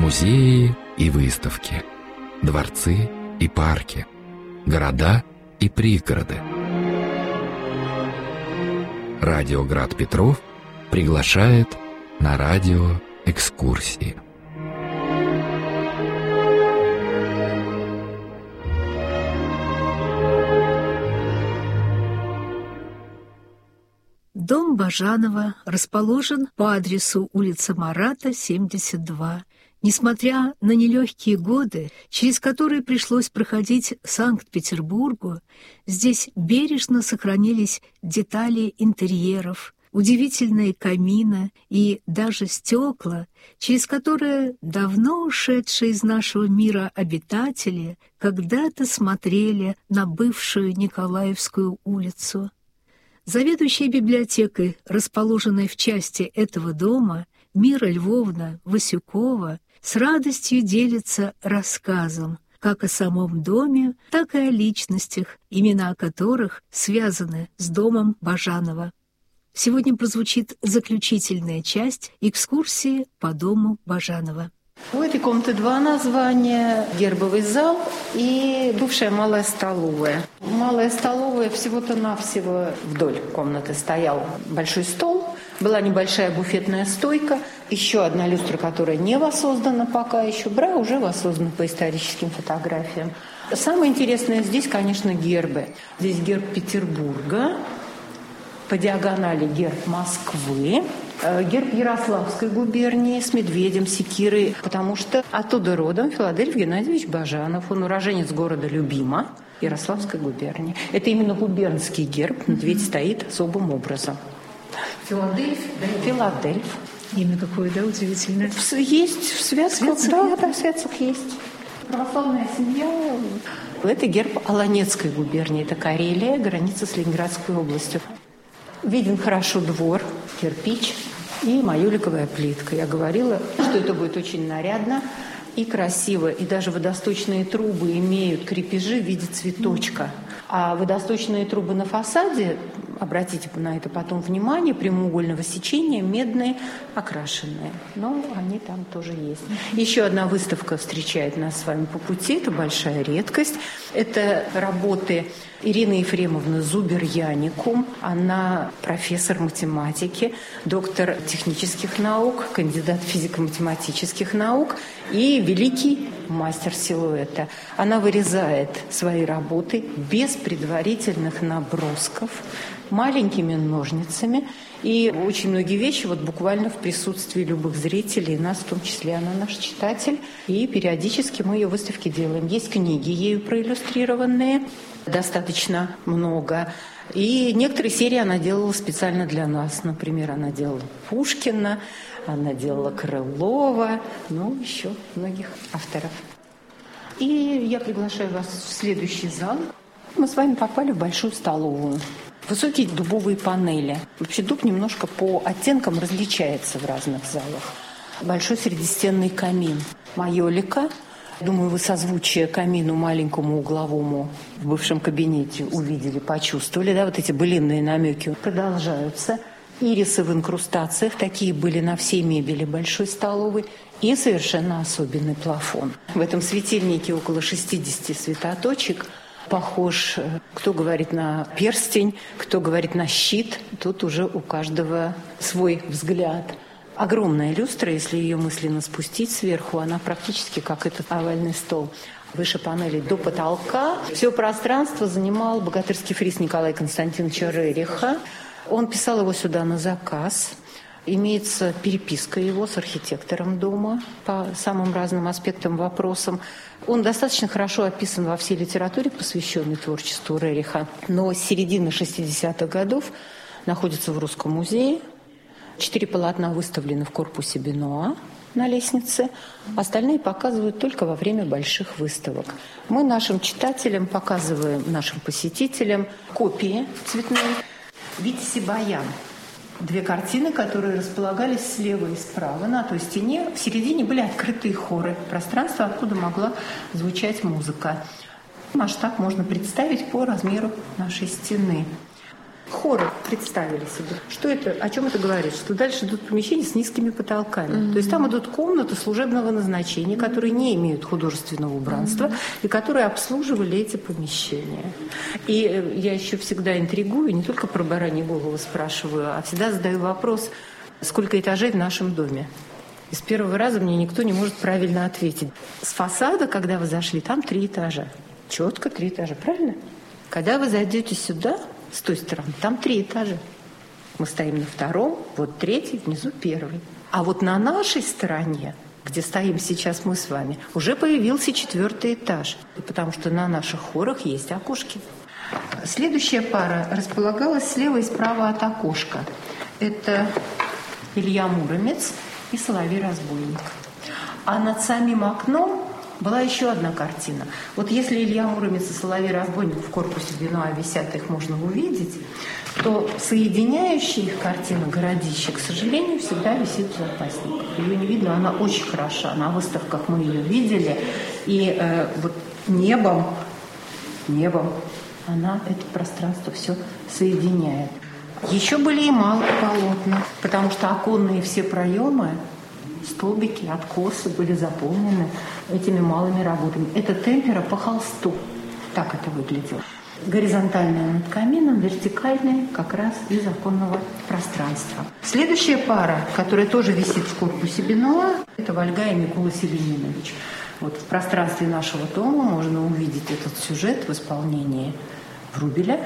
Музеи и выставки, дворцы и парки, города и пригороды. Радио Град Петров приглашает на радиоэкскурсии. Дом Бажанова расположен по адресу улица Марата, 72. Несмотря на нелегкие годы, через которые пришлось проходить Санкт-Петербургу, здесь бережно сохранились детали интерьеров, удивительные камины и даже стекла, через которые давно ушедшие из нашего мира обитатели когда-то смотрели на бывшую Николаевскую улицу. Заведующая библиотекой, расположенной в части этого дома, Мира Львовна Васюкова, с радостью делится рассказом как о самом доме, так и о личностях, имена которых связаны с домом Бажанова. Сегодня прозвучит заключительная часть экскурсии по дому Бажанова. У этой комнаты два названия: гербовый зал и бывшая малая столовая. Малая столовая всего-то навсего вдоль комнаты стоял большой стол, была небольшая буфетная стойка, еще одна люстра, которая не воссоздана пока еще, бра уже воссоздана по историческим фотографиям. Самое интересное здесь, конечно, гербы. Здесь герб Петербурга, по диагонали герб Москвы, герб Ярославской губернии с медведем, секирой, потому что оттуда родом Филадельф Геннадьевич Бажанов. Он уроженец города Любима, Ярославской губернии. Это именно губернский герб, медведь стоит особым образом. Филадельф? Филадельф. Имя какое, да, удивительное. Есть в связках, да, связок есть. Православная семья. Это герб Аланецкой губернии, это Карелия, граница с Ленинградской областью. Виден хорошо двор, кирпич и майоликовая плитка. Я говорила, что это будет очень нарядно и красиво. И даже водосточные трубы имеют крепежи в виде цветочка. А водосточные трубы на фасаде, обратите на это потом внимание, прямоугольного сечения, медные, окрашенные. Но они там тоже есть. Еще одна выставка встречает нас с вами по пути. Это большая редкость. Это работы Ирины Ефремовны Зубер-Яникум. Она профессор математики, доктор технических наук, кандидат физико-математических наук и великий мастер силуэта. Она вырезает свои работы без предварительных набросков, маленькими ножницами. И очень многие вещи вот буквально в присутствии любых зрителей, нас в том числе, она наш читатель. И периодически мы ее выставки делаем. Есть книги ею проиллюстрированные, достаточно много. И некоторые серии она делала специально для нас. Например, она делала Пушкина, она делала Крылова, ну, еще многих авторов. И я приглашаю вас в следующий зал. Мы с вами попали в большую столовую. Высокие дубовые панели. Вообще дуб немножко по оттенкам различается в разных залах. Большой средистенный камин. Майолика. Думаю, вы созвучие камину маленькому угловому в бывшем кабинете увидели, почувствовали. Да, вот эти былинные намеки продолжаются. Ирисы в инкрустациях. Такие были на всей мебели большой столовой. И совершенно особенный плафон. В этом светильнике около 60 светоточек. Похож, кто говорит на перстень, кто говорит на щит. Тут уже у каждого свой взгляд. Огромная люстра, если ее мысленно спустить сверху, она практически как этот овальный стол. Выше панелей до потолка. Все пространство занимал богатырский фриз Николая Константиновича Рериха. Он писал его сюда на заказ. Имеется переписка его с архитектором дома по самым разным аспектам, вопросам. Он достаточно хорошо описан во всей литературе, посвященной творчеству Рериха. Но с середины 60-х годов находится в Русском музее. 4 полотна выставлены в корпусе Бенуа на лестнице. Остальные показывают только во время больших выставок. Мы нашим читателям показываем, нашим посетителям копии цветные. «Витязь и баян». 2 картины, которые располагались слева и справа на той стене. В середине были открытые хоры, пространство, откуда могла звучать музыка. Масштаб можно представить по размеру нашей стены. Хоры представили себе. Что это, о чем это говорит? Что дальше идут помещения с низкими потолками. То есть там идут комнаты служебного назначения, которые не имеют художественного убранства и которые обслуживали эти помещения. И я еще всегда интригую, не только про баранью голову спрашиваю, а всегда задаю вопрос, сколько этажей в нашем доме. И с первого раза мне никто не может правильно ответить. С фасада, когда вы зашли, там 3 этажа. Четко 3 этажа, правильно? Когда вы зайдете сюда, с той стороны, там 3 этажа. Мы стоим на 2-м, вот 3-й, внизу 1-й. А вот на нашей стороне, где стоим сейчас мы с вами, уже появился 4-й этаж. Потому что на наших хорах есть окошки. Следующая пара располагалась слева и справа от окошка. Это Илья Муромец и Соловей-разбойник. А над самим окном была еще одна картина. Вот если Илья Муромец и Соловей-разбойник в корпусе Бенуа висят, их можно увидеть, то соединяющая их картина «Городище», к сожалению, всегда висит в запасниках. Ее не видно, она очень хороша. На выставках мы ее видели. И вот небом она это пространство все соединяет. Еще были и малые полотна, потому что оконные все проемы, столбики, откосы были заполнены этими малыми работами. Это темпера по холсту. Так это выглядело. Горизонтальная над камином, вертикальная как раз из оконного пространства. Следующая пара, которая тоже висит в корпусе Бенуа, это Вольга и Микола Селенинович. Вот в пространстве нашего дома можно увидеть этот сюжет в исполнении Врубеля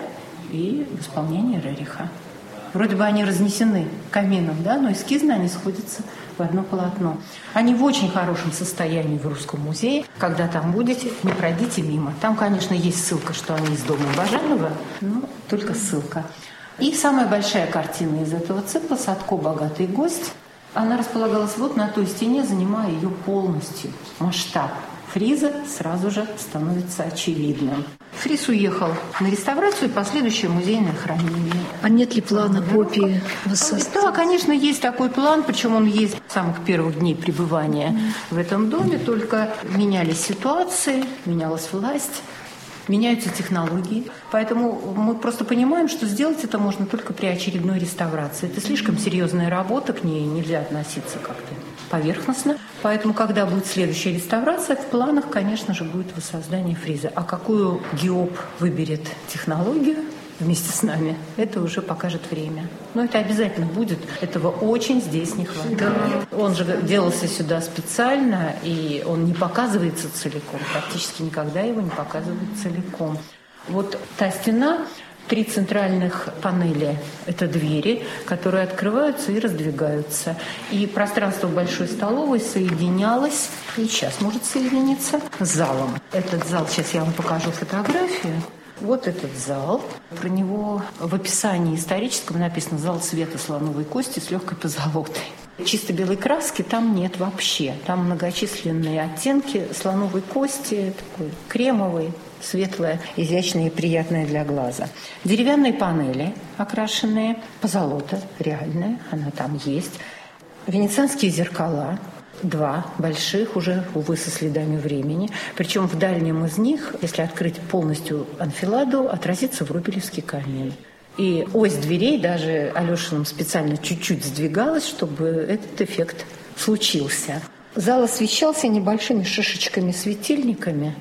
и в исполнении Рериха. Вроде бы они разнесены камином, да, но эскизно они сходятся в одно полотно. Они в очень хорошем состоянии в Русском музее. Когда там будете, не пройдите мимо. Там, конечно, есть ссылка, что они из дома Баженова, но только ссылка. И самая большая картина из этого цикла «Садко. Богатый гость». Она располагалась вот на той стене, занимая ее полностью. Масштаб фриза сразу же становится очевидным. Фриз уехал на реставрацию и последующее музейное хранение. А нет ли плана копии воссоздать? Да, конечно, есть такой план, причем он есть с самых первых дней пребывания в этом доме, только менялись ситуации, менялась власть, меняются технологии. Поэтому мы просто понимаем, что сделать это можно только при очередной реставрации. Это слишком серьезная работа, к ней нельзя относиться как-то поверхностно. Поэтому, когда будет следующая реставрация, в планах, конечно же, будет воссоздание фриза. А какую ГИОП выберет технологию вместе с нами, это уже покажет время. Но это обязательно будет. Этого очень здесь не хватает. Да. Он же делался сюда специально, и он не показывается целиком. Практически никогда его не показывают целиком. Вот та стена, 3 центральных панели – это двери, которые открываются и раздвигаются. И пространство большой столовой соединялось, и сейчас может соединиться, с залом. Этот зал, сейчас я вам покажу фотографию. Вот этот зал. Про него в описании историческом написано «Зал цвета слоновой кости с легкой позолотой». Чисто белой краски там нет вообще. Там многочисленные оттенки слоновой кости, такой кремовый, светлая, изящная и приятная для глаза. Деревянные панели, окрашенные, позолота реальная, она там есть. Венецианские зеркала. 2 больших, уже, увы, со следами времени. Причем в дальнем из них, если открыть полностью анфиладу, отразится врубелевский камин. И ось дверей даже Алешиным специально чуть-чуть сдвигалась, чтобы этот эффект случился. Зал освещался небольшими шишечками-светильниками.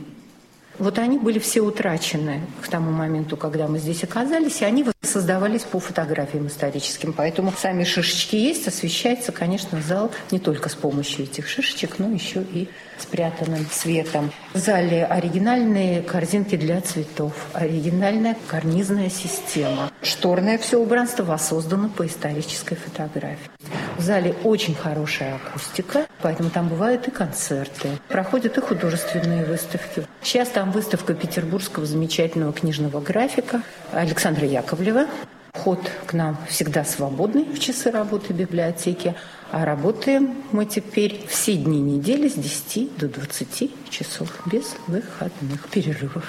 Вот они были все утрачены к тому моменту, когда мы здесь оказались, и они создавались по фотографиям историческим. Поэтому сами шишечки есть, освещается, конечно, зал не только с помощью этих шишечек, но еще и спрятанным светом. В зале оригинальные корзинки для цветов, оригинальная карнизная система. Шторное все убранство воссоздано по исторической фотографии. В зале очень хорошая акустика, поэтому там бывают и концерты. Проходят и художественные выставки. Сейчас там выставка петербургского замечательного книжного графика Александра Яковлева. Вход к нам всегда свободный в часы работы библиотеки. А работаем мы теперь все дни недели с 10 до 20 часов без выходных перерывов.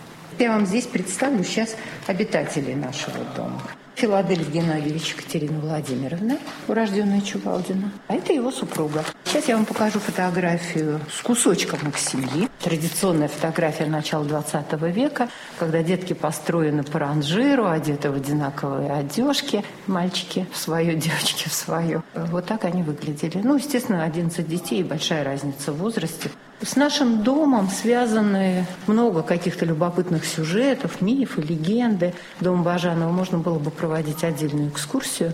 Я вам здесь представлю сейчас обитателей нашего дома. Филадельф Геннадьевич, Екатерина Владимировна, урожденная Чувалдина. А это его супруга. Сейчас я вам покажу фотографию с кусочком их семьи. Традиционная фотография начала 20 века, когда детки построены по ранжиру, одеты в одинаковые одежки, мальчики в свое, девочки в свое. Вот так они выглядели. Естественно, 11 детей и большая разница в возрасте. С нашим домом связаны много каких-то любопытных сюжетов, мифы, легенды. Дом Бажанова можно было бы проводить отдельную экскурсию.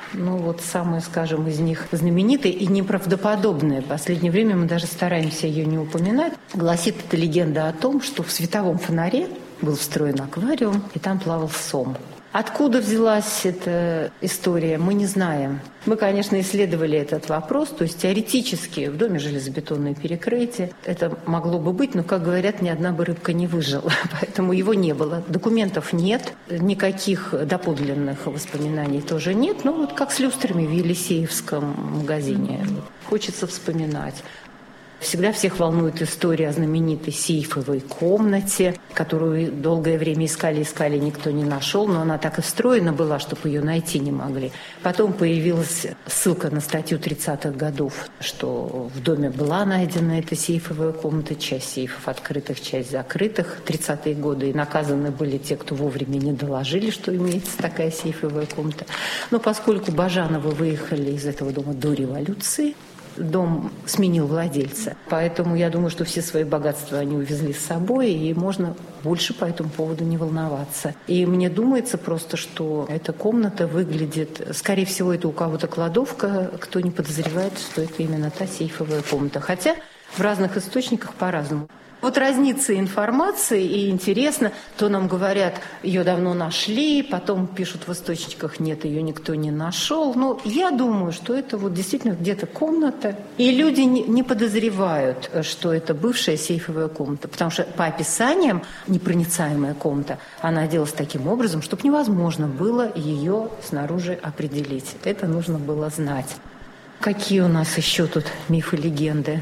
Самое, скажем, из них знаменитое и неправдоподобное. В последнее время мы даже стараемся ее не упоминать. Гласит эта легенда о том, что в световом фонаре был встроен аквариум, и там плавал сом. Откуда взялась эта история, мы не знаем. Мы, конечно, исследовали этот вопрос, то есть теоретически в доме железобетонное перекрытие. Это могло бы быть, но, как говорят, ни одна бы рыбка не выжила, поэтому его не было. Документов нет, никаких доподлинных воспоминаний тоже нет. Как с люстрами в Елисеевском магазине. Хочется вспоминать. Всегда всех волнует история о знаменитой сейфовой комнате, которую долгое время искали, никто не нашел, но она так и встроена была, чтобы ее найти не могли. Потом появилась ссылка на статью 30-х годов, что в доме была найдена эта сейфовая комната, часть сейфов открытых, часть закрытых. 30-е годы и наказаны были те, кто вовремя не доложили, что имеется такая сейфовая комната. Но поскольку Бажановы выехали из этого дома до революции, дом сменил владельца. Поэтому я думаю, что все свои богатства они увезли с собой, и можно больше по этому поводу не волноваться. И мне думается просто, что эта комната выглядит... Скорее всего, это у кого-то кладовка, кто не подозревает, что это именно та сейфовая комната. Хотя в разных источниках по-разному. Разница информации, и интересно, то нам говорят, ее давно нашли, потом пишут в источниках, нет, ее никто не нашел. Я думаю, что это действительно где-то комната, и люди не подозревают, что это бывшая сейфовая комната, потому что по описаниям непроницаемая комната, она делалась таким образом, чтобы невозможно было ее снаружи определить. Это нужно было знать. Какие у нас еще тут мифы, легенды?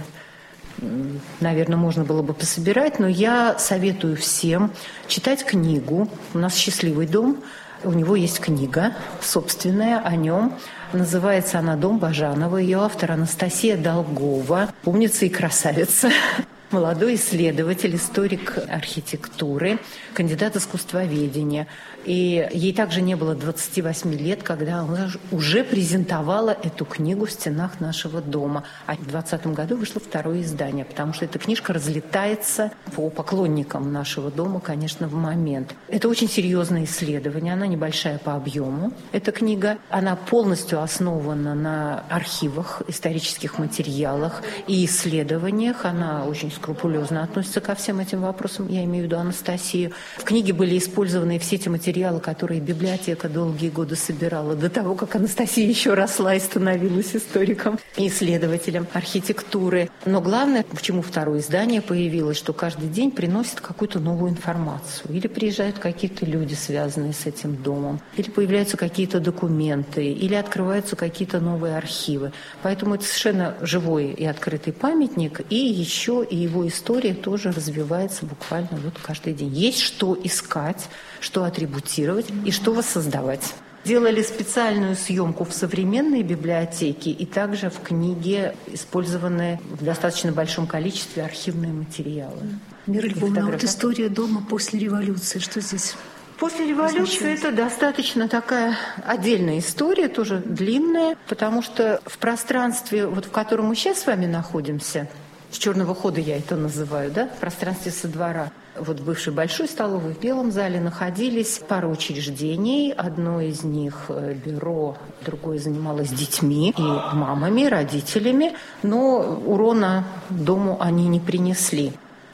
Наверное, можно было бы пособирать, но я советую всем читать книгу. У нас «Счастливый дом», у него есть книга собственная о нем. Называется она «Дом Бажанова». Ее автор Анастасия Долгова, умница и красавица. Молодой исследователь, историк архитектуры, кандидат искусствоведения. И ей также не было 28 лет, когда она уже презентовала эту книгу в стенах нашего дома. А в 2020 году вышло второе издание, потому что эта книжка разлетается по поклонникам нашего дома, конечно, в момент. Это очень серьезное исследование, она небольшая по объему. Эта книга, она полностью основана на архивах, исторических материалах и исследованиях. Она очень скрупулезно относится ко всем этим вопросам, я имею в виду Анастасию. В книге были использованы все те материалы, которые библиотека долгие годы собирала до того, как Анастасия еще росла и становилась историком и исследователем архитектуры. Но главное, почему второе издание появилось, что каждый день приносит какую-то новую информацию. Или приезжают какие-то люди, связанные с этим домом, или появляются какие-то документы, или открываются какие-то новые архивы. Поэтому это совершенно живой и открытый памятник, и еще и его история тоже развивается буквально каждый день. Есть что искать, что атрибутировать и что воссоздавать. Делали специальную съемку в современной библиотеке и также в книге использованы в достаточно большом количестве архивные материалы. Мира Львовна, история дома после революции, что здесь? После революции это достаточно такая отдельная история, тоже длинная, потому что в пространстве, в котором мы сейчас с вами находимся, с черного хода я это называю, в пространстве со двора, в бывшей большой столовой в Белом зале находились пара учреждений. Одно из них бюро, другое занималось детьми и мамами, родителями, но урона дому они не принесли.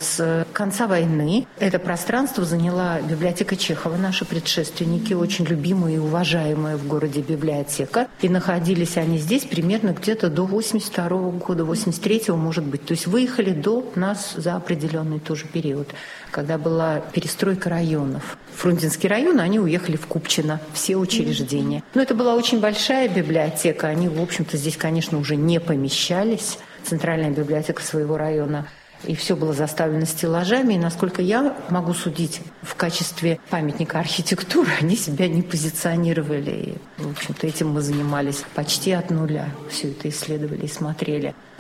С конца войны это пространство заняла библиотека Чехова, наши предшественники, очень любимая и уважаемая в городе библиотека. И находились они здесь примерно где-то до 82 года, 83-го, может быть. То есть выехали до нас за определенный тоже период, когда была перестройка районов. Фрунзенский район, они уехали в Купчино, все учреждения. Но это была очень большая библиотека, они, в общем-то, здесь, конечно, уже не помещались. Центральная библиотека своего района. И все было заставлено стеллажами. И, насколько я могу судить, в качестве памятника архитектуры они себя не позиционировали. И, в общем-то, этим мы занимались почти от нуля. Все это исследовали и смотрели.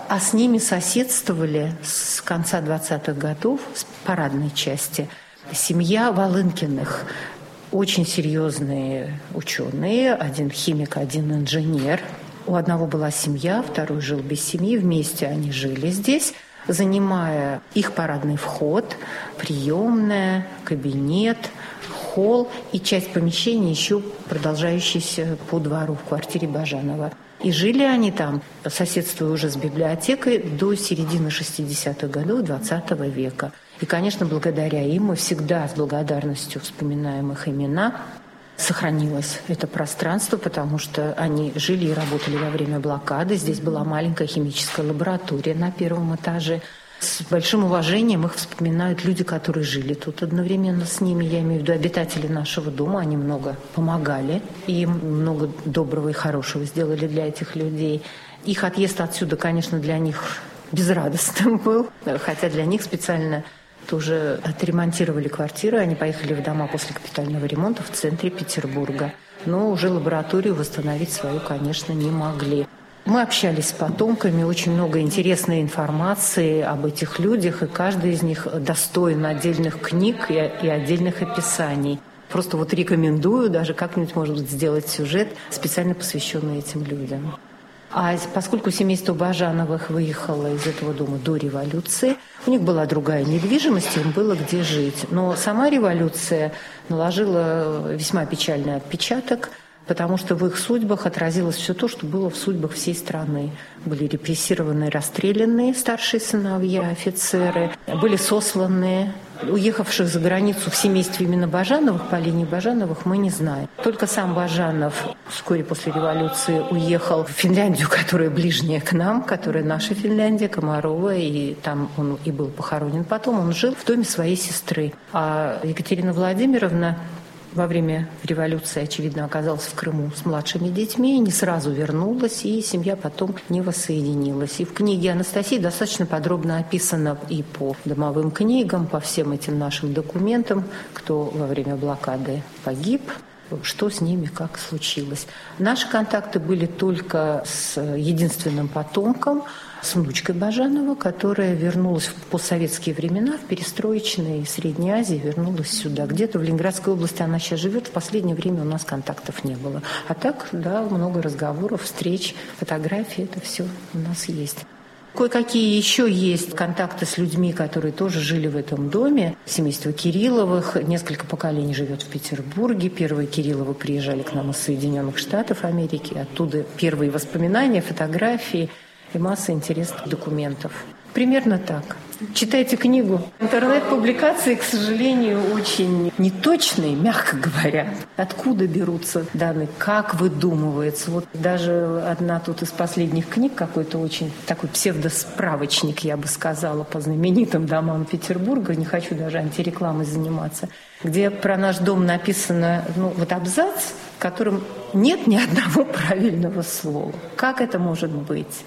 А с ними соседствовали с конца 20-х годов, с парадной части, семья Волынкиных. Очень серьезные ученые, один химик, один инженер. У одного была семья, второй жил без семьи, вместе они жили здесь, занимая их парадный вход, приемная, кабинет, холл и часть помещений, еще продолжающейся по двору в квартире Бажанова. И жили они там, соседствуя уже с библиотекой, до середины 60-х годов XX века. И, конечно, благодаря им мы всегда с благодарностью вспоминаем их имена. Сохранилось это пространство, потому что они жили и работали во время блокады. Здесь была маленькая химическая лаборатория на первом этаже. С большим уважением их вспоминают люди, которые жили тут одновременно с ними. Я имею в виду обитатели нашего дома. Они много помогали и много доброго и хорошего сделали для этих людей. Их отъезд отсюда, конечно, для них безрадостным был, хотя для них специально тоже отремонтировали квартиры. Они поехали в дома после капитального ремонта в центре Петербурга. Но уже лабораторию восстановить свою, конечно, не могли. Мы общались с потомками, очень много интересной информации об этих людях, и каждый из них достоин отдельных книг и отдельных описаний. Просто вот рекомендую даже как-нибудь, может быть, сделать сюжет, специально посвященный этим людям. А поскольку семейство Бажановых выехало из этого дома до революции, у них была другая недвижимость, им было где жить. Но сама революция наложила весьма печальный отпечаток, потому что в их судьбах отразилось все то, что было в судьбах всей страны. Были репрессированы, расстрелянные старшие сыновья, офицеры, были сосланные. Уехавших за границу в семействе именно Бажановых, по линии Бажановых, мы не знаем. Только сам Бажанов вскоре после революции уехал в Финляндию, которая ближняя к нам, которая наша Финляндия, Комарова, и там он и был похоронен. Потом он жил в доме своей сестры. А Екатерина Владимировна во время революции, очевидно, оказалась в Крыму с младшими детьми, не сразу вернулась, и семья потом не воссоединилась. И в книге Анастасии достаточно подробно описано и по домовым книгам, по всем этим нашим документам, кто во время блокады погиб, что с ними, как случилось. Наши контакты были только с единственным потомком, с внучкой Бажанова, которая вернулась в постсоветские времена, в перестроечной Средней Азии, вернулась сюда. Где-то в Ленинградской области она сейчас живет. В последнее время у нас контактов не было. А так, да, много разговоров, встреч, фотографий, это все у нас есть. Кое-какие еще есть контакты с людьми, которые тоже жили в этом доме. Семейство Кирилловых, несколько поколений живет в Петербурге. Первые Кирилловы приезжали к нам из Соединенных Штатов Америки. Оттуда первые воспоминания, фотографии и масса интересных документов. Примерно так. Читайте книгу. Интернет-публикации, к сожалению, очень неточные, мягко говоря. Откуда берутся данные, как выдумывается. Вот даже одна тут из последних книг, какой-то очень такой псевдосправочник, я бы сказала, по знаменитым домам Петербурга, не хочу даже антирекламой заниматься, где про наш дом написано, вот абзац, в котором нет ни одного правильного слова. Как это может быть?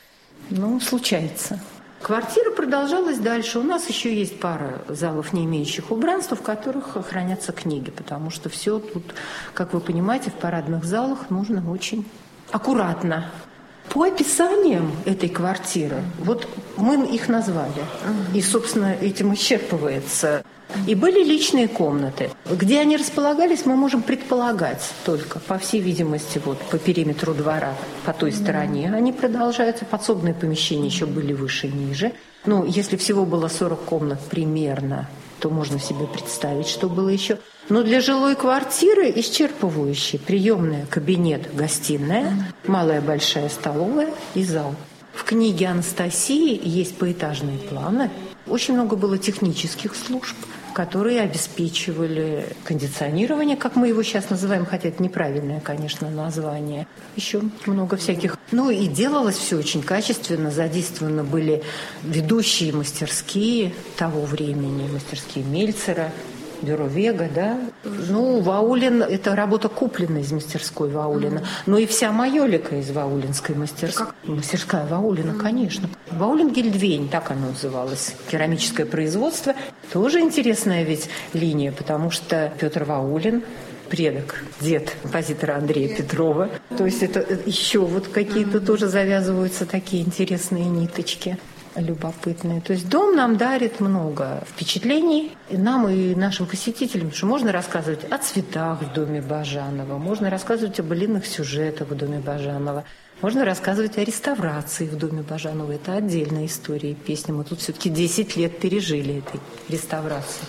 Случается. Квартира продолжалась дальше. У нас еще есть пара залов, не имеющих убранства, в которых хранятся книги, потому что все тут, как вы понимаете, в парадных залах нужно очень аккуратно. По описаниям этой квартиры, вот мы их назвали, и, собственно, этим исчерпывается. И были личные комнаты. Где они располагались, мы можем предполагать только. По всей видимости, вот по периметру двора, по той стороне они продолжаются. Подсобные помещения еще были выше и ниже. Если всего было 40 комнат примерно, то можно себе представить, что было еще. Но для жилой квартиры исчерпывающие: приемная, кабинет, гостиная, малая большая столовая и зал. В книге Анастасии есть поэтажные планы. Очень много было технических служб, которые обеспечивали кондиционирование, как мы его сейчас называем, хотя это неправильное, конечно, название. Еще много всяких. И делалось все очень качественно. Задействованы были ведущие мастерские того времени, мастерские Мельцера, Бюро Вега, да. Ваулин – это работа куплена из мастерской Ваулина. Но и вся майолика из ваулинской мастерской. Мастерская Ваулина, конечно. Ваулин-Гильдвейн, так оно называлось. Керамическое производство. Тоже интересная ведь линия, потому что Петр Ваулин предок, дед композитора Андрея Петрова. То есть это еще вот какие-то тоже завязываются такие интересные ниточки. Любопытные. То есть дом нам дарит много впечатлений, и нам, и нашим посетителям, что можно рассказывать о цветах в доме Бажанова, можно рассказывать о былинных сюжетах в доме Бажанова, можно рассказывать о реставрации в доме Бажанова. Это отдельная история и песня. Мы тут все-таки 10 лет пережили этой реставрации.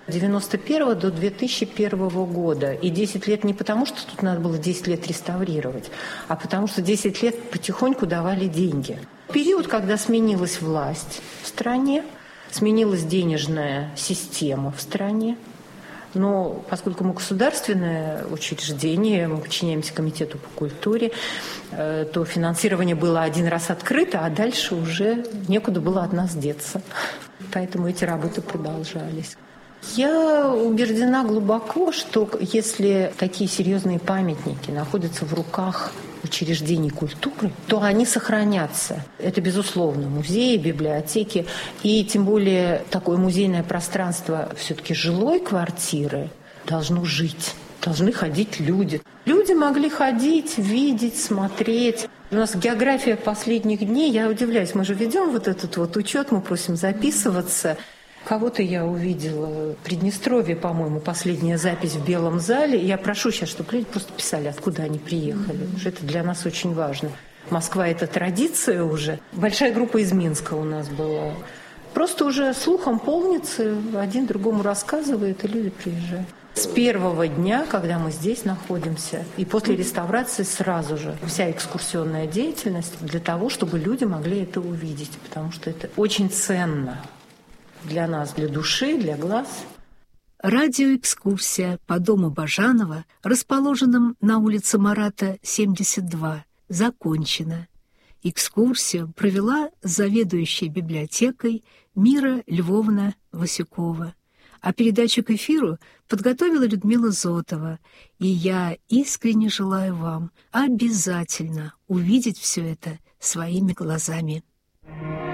1991 до 2001 года. И 10 лет не потому, что тут надо было 10 лет реставрировать, а потому что 10 лет потихоньку давали деньги. Период, когда сменилась власть в стране, сменилась денежная система в стране. Но поскольку мы государственное учреждение, мы подчиняемся Комитету по культуре, то финансирование было один раз открыто, а дальше уже некуда было от нас деться. Поэтому эти работы продолжались. Я убеждена глубоко, что если такие серьезные памятники находятся в руках учреждений культуры, то они сохранятся. Это, безусловно, музеи, библиотеки. И тем более такое музейное пространство все-таки жилой квартиры должно жить. Должны ходить люди. Люди могли ходить, видеть, смотреть. У нас география последних дней, я удивляюсь, мы же ведем вот этот вот учет, мы просим записываться. Кого-то я увидела в Приднестровье, по-моему, последняя запись в Белом зале. Я прошу сейчас, чтобы люди просто писали, откуда они приехали. Потому что это для нас очень важно. Москва – это традиция уже. Большая группа из Минска у нас была. Просто уже слухом полнится, один другому рассказывает, и люди приезжают. С первого дня, когда мы здесь находимся, и после реставрации сразу же вся экскурсионная деятельность для того, чтобы люди могли это увидеть. Потому что это очень ценно. Для нас, для души, для глаз. Радиоэкскурсия по дому Бажанова, расположенном на улице Марата, 72, закончена. Экскурсию провела заведующая библиотекой Мира Львовна Васюкова. А передачу к эфиру подготовила Людмила Зотова. И я искренне желаю вам обязательно увидеть все это своими глазами.